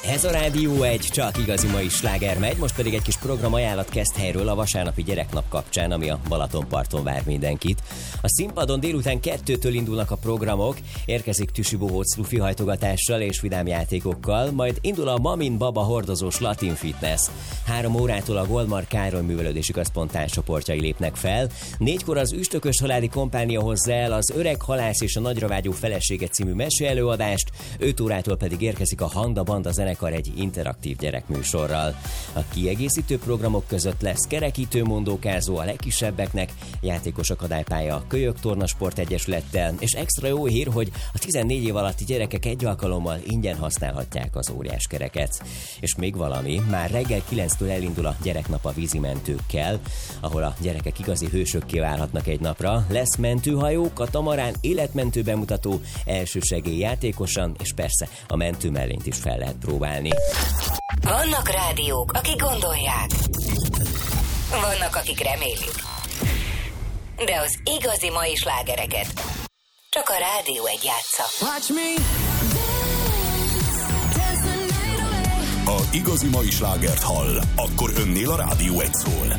Ez a Rádió 1, csak igazi mai sláger megy, most pedig egy kis program ajánlat Keszthelyről a vasárnapi gyereknap kapcsán, ami a Balatonparton vár mindenkit. A színpadon délután 2-től indulnak a programok, érkezik Tüsi Bohóc lufi hajtogatással és vidám játékokkal, majd indul a Mamin Baba hordozós latin fitness. 3 órától a Goldmark Károly Művelődési Központ társcsoportjai lépnek fel, 4-kor az Üstökös Haládi Kompánia hozza el az Öreg halász és a nagyra vágyó felesége című meseelőadást, 5 órától pedig érkezik a Hangda Banda zenekar egy interaktív gyerekműsorral. A kiegészítő programok között lesz kerekítőmondókázó a legkisebbeknek, játékos akadálypálya a Kölyök Tornasport Egyesülettel, és extra jó hír, hogy a 14 év alatti gyerekek egy alkalommal ingyen használhatják az óriáskereket. És még valami, már reggel 9-től elindul a gyereknap a vízimentőkkel, ahol a gyerekek igazi hősökké válhatnak egy napra. Lesz mentőhajó, katamarán, életmentő bemutató, elsősegély játékosan, és persze a mentő mellényt is fel lehet próbálni. Vannak rádiók, akik gondolják. Vannak, akik remélik. De az igazi mai slágereket csak a Rádió 1 játsza. Ha igazi mai slágert hall, akkor önnél a Rádió 1 szól.